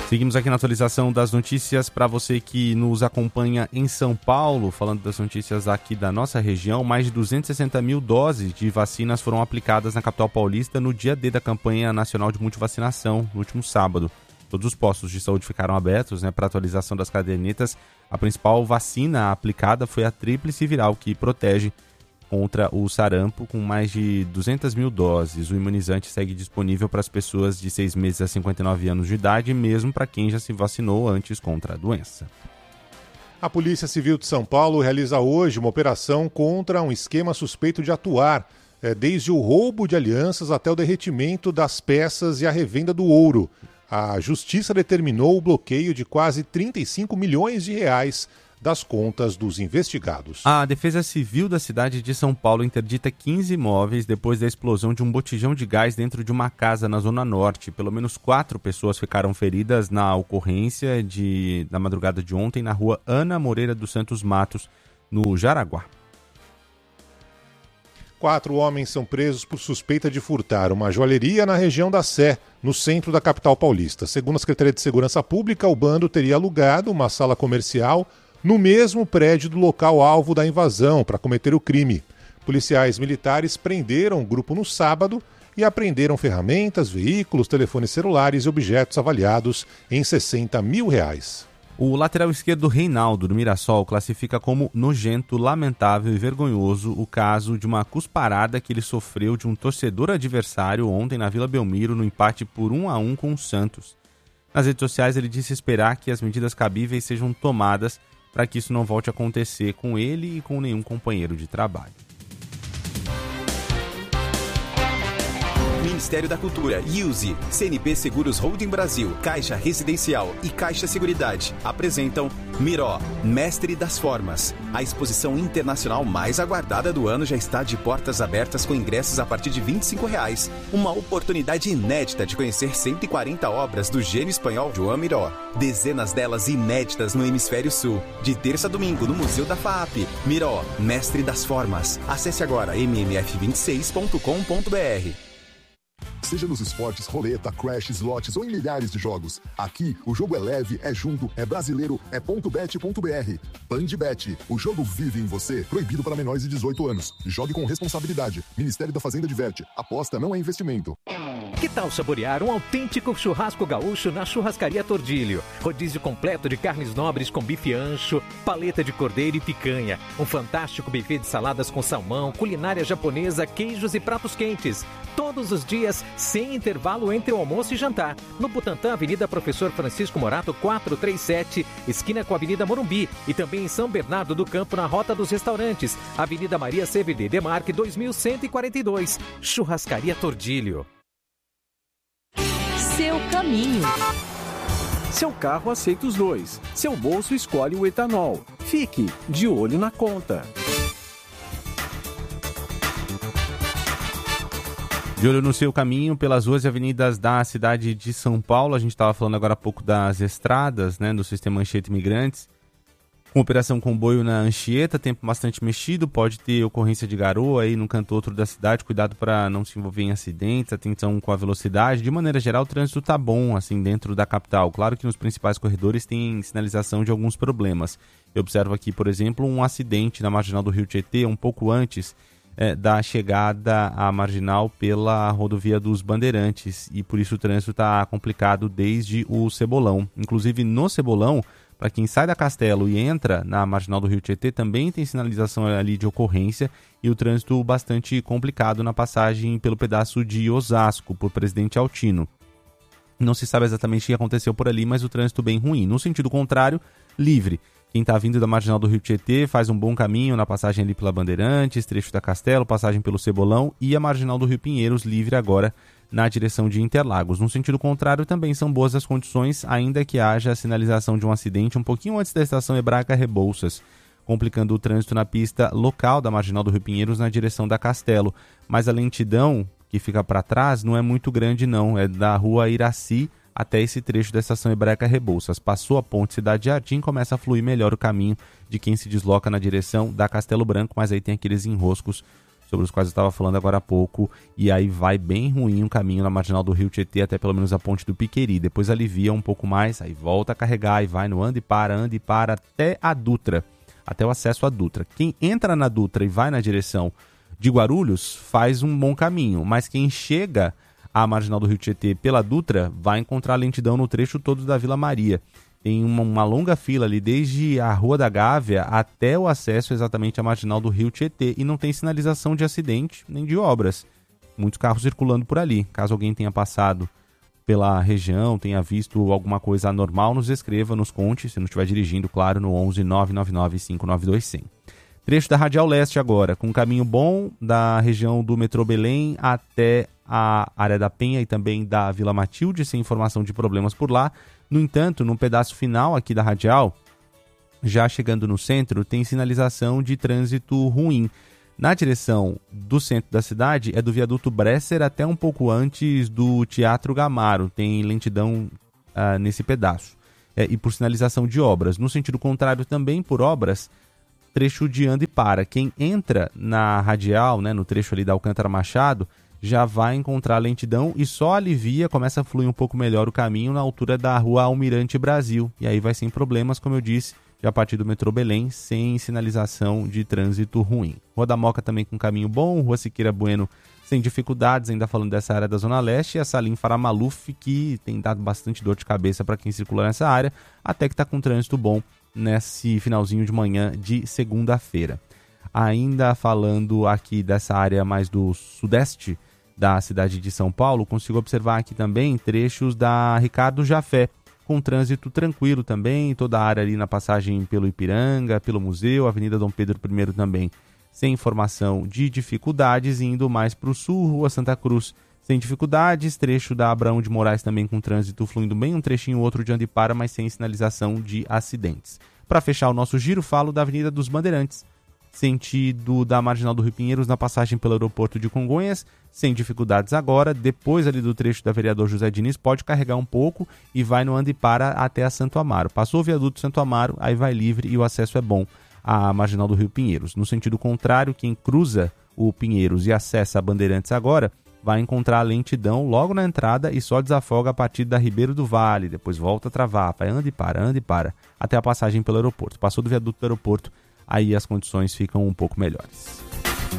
Seguimos aqui na atualização das notícias para você que nos acompanha em São Paulo, falando das notícias aqui da nossa região. Mais de 260 mil doses de vacinas foram aplicadas na capital paulista no dia D da campanha nacional de multivacinação, no último sábado. Todos os postos de saúde ficaram abertos, para atualização das cadernetas. A principal vacina aplicada foi a tríplice viral, que protege contra o sarampo, com mais de 200 mil doses. O imunizante segue disponível para as pessoas de 6 meses a 59 anos de idade, mesmo para quem já se vacinou antes contra a doença. A Polícia Civil de São Paulo realiza hoje uma operação contra um esquema suspeito de atuar, desde o roubo de alianças até o derretimento das peças e a revenda do ouro. A Justiça determinou o bloqueio de quase 35 milhões de reais das contas dos investigados. A Defesa Civil da cidade de São Paulo interdita 15 imóveis depois da explosão de um botijão de gás dentro de uma casa na Zona Norte. Pelo menos 4 pessoas ficaram feridas na ocorrência da madrugada de ontem na rua Ana Moreira dos Santos Matos, no Jaraguá. 4 homens são presos por suspeita de furtar uma joalheria na região da Sé, no centro da capital paulista. Segundo a Secretaria de Segurança Pública, o bando teria alugado uma sala comercial no mesmo prédio do local alvo da invasão para cometer o crime. Policiais militares prenderam o grupo no sábado e apreenderam ferramentas, veículos, telefones celulares e objetos avaliados em R$60 mil. O lateral esquerdo Reinaldo, do Mirassol, classifica como nojento, lamentável e vergonhoso o caso de uma cusparada que ele sofreu de um torcedor adversário ontem na Vila Belmiro, no empate por 1-1 com o Santos. Nas redes sociais ele disse esperar que as medidas cabíveis sejam tomadas para que isso não volte a acontecer com ele e com nenhum companheiro de trabalho. Ministério da Cultura, IUSE, CNP Seguros Holding Brasil, Caixa Residencial e Caixa Seguridade apresentam Miró, Mestre das Formas. A exposição internacional mais aguardada do ano já está de portas abertas com ingressos a partir de R$25. Uma oportunidade inédita de conhecer 140 obras do gênio espanhol Joan Miró. Dezenas delas inéditas no Hemisfério Sul. De terça a domingo no Museu da FAAP. Miró, Mestre das Formas. Acesse agora mmf26.com.br. Seja nos esportes, roleta, crash, slots ou em milhares de jogos. Aqui, o jogo é leve, é junto, é brasileiro, é .bet.br. Bandbet, o jogo vive em você. Proibido para menores de 18 anos. Jogue com responsabilidade. Ministério da Fazenda diverte. Aposta não é investimento. Que tal saborear um autêntico churrasco gaúcho na Churrascaria Tordilho? Rodízio completo de carnes nobres com bife ancho, paleta de cordeiro e picanha. Um fantástico buffet de saladas com salmão, culinária japonesa, queijos e pratos quentes. Todos os dias, sem intervalo entre o almoço e jantar. No Butantã, Avenida Professor Francisco Morato, 437, esquina com a Avenida Morumbi. E também em São Bernardo do Campo, na Rota dos Restaurantes. Avenida Maria CVD Demarque, 2142. Churrascaria Tordilho. Seu caminho. Seu carro aceita os dois. Seu bolso escolhe o etanol. Fique de olho na conta. De olho no seu caminho pelas ruas e avenidas da cidade de São Paulo. A gente estava falando agora há pouco das estradas, do sistema Anchieta Imigrantes. Com operação comboio na Anchieta, tempo bastante mexido, pode ter ocorrência de garoa aí num canto outro da cidade. Cuidado para não se envolver em acidentes, atenção com a velocidade. De maneira geral, o trânsito está bom assim dentro da capital. Claro que nos principais corredores tem sinalização de alguns problemas. Eu observo aqui, por exemplo, um acidente na marginal do Rio Tietê, um pouco antes da chegada à marginal pela rodovia dos Bandeirantes, e por isso o trânsito está complicado desde o Cebolão. Inclusive no Cebolão, para quem sai da Castelo e entra na marginal do Rio Tietê, também tem sinalização ali de ocorrência e o trânsito bastante complicado na passagem pelo pedaço de Osasco, por Presidente Altino. Não se sabe exatamente o que aconteceu por ali, mas o trânsito bem ruim. No sentido contrário, livre. Quem está vindo da marginal do Rio Tietê faz um bom caminho na passagem ali pela Bandeirantes, trecho da Castelo, passagem pelo Cebolão e a marginal do Rio Pinheiros, livre agora na direção de Interlagos. No sentido contrário, também são boas as condições, ainda que haja a sinalização de um acidente um pouquinho antes da estação Hebraica Rebouças, complicando o trânsito na pista local da marginal do Rio Pinheiros na direção da Castelo. Mas a lentidão que fica para trás não é muito grande não, é da rua Iraci até esse trecho da estação Hebraica Rebouças. Passou a ponte Cidade Jardim, começa a fluir melhor o caminho de quem se desloca na direção da Castelo Branco, mas aí tem aqueles enroscos sobre os quais eu estava falando agora há pouco, e aí vai bem ruim o caminho na marginal do Rio Tietê, até pelo menos a ponte do Piqueri. Depois alivia um pouco mais, aí volta a carregar e vai no anda e para até a Dutra, até o acesso à Dutra. Quem entra na Dutra e vai na direção de Guarulhos faz um bom caminho, mas quem chega à marginal do Rio Tietê pela Dutra vai encontrar lentidão no trecho todo da Vila Maria. Tem uma longa fila ali, desde a Rua da Gávea até o acesso exatamente à marginal do Rio Tietê. E não tem sinalização de acidente nem de obras. Muitos carros circulando por ali. Caso alguém tenha passado pela região, tenha visto alguma coisa anormal, nos escreva, nos conte. Se não estiver dirigindo, claro, no 11 999 592 100. Trecho da Radial Leste agora, com um caminho bom da região do metrô Belém até a área da Penha e também da Vila Matilde, sem informação de problemas por lá. No entanto, no pedaço final aqui da Radial, já chegando no centro, tem sinalização de trânsito ruim. Na direção do centro da cidade, é do viaduto Bresser até um pouco antes do Teatro Gamaro. Tem lentidão nesse pedaço. E por sinalização de obras. No sentido contrário também, por obras, trecho de anda e para. Quem entra na Radial, né, no trecho ali da Alcântara Machado, já vai encontrar lentidão e só alivia, começa a fluir um pouco melhor o caminho na altura da Rua Almirante Brasil. E aí vai sem problemas, como eu disse, já a partir do metrô Belém, sem sinalização de trânsito ruim. Rua da Moca também com caminho bom, Rua Siqueira Bueno sem dificuldades, ainda falando dessa área da Zona Leste, e a Salim Farah Maluf, que tem dado bastante dor de cabeça para quem circula nessa área, até que está com trânsito bom nesse finalzinho de manhã de segunda-feira. Ainda falando aqui dessa área mais do sudeste da cidade de São Paulo, consigo observar aqui também trechos da Ricardo Jafé, com trânsito tranquilo também, toda a área ali na passagem pelo Ipiranga, pelo Museu, Avenida Dom Pedro I também, sem informação de dificuldades, indo mais para o sul, Rua Santa Cruz, sem dificuldades, trecho da Abraão de Moraes também com trânsito fluindo bem, um trechinho outro de anda e para, mas sem sinalização de acidentes. Para fechar o nosso giro, falo da Avenida dos Bandeirantes, sentido da Marginal do Rio Pinheiros na passagem pelo aeroporto de Congonhas, sem dificuldades agora. Depois ali do trecho da Vereador José Diniz, pode carregar um pouco e vai no anda e para até a Santo Amaro. Passou o viaduto Santo Amaro, aí vai livre e o acesso é bom à Marginal do Rio Pinheiros. No sentido contrário, quem cruza o Pinheiros e acessa a Bandeirantes agora, vai encontrar a lentidão logo na entrada e só desafoga a partir da Ribeiro do Vale, depois volta a travar, vai anda e para, até a passagem pelo aeroporto. Passou do viaduto do aeroporto, aí as condições ficam um pouco melhores.